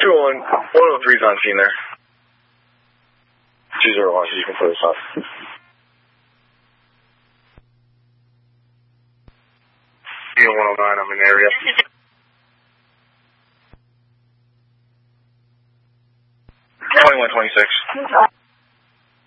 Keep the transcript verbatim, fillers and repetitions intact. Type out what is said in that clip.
two oh one, one oh three's on scene there. two oh one, so you can put us up. one oh nine, I'm in the area. twenty-one twenty-six.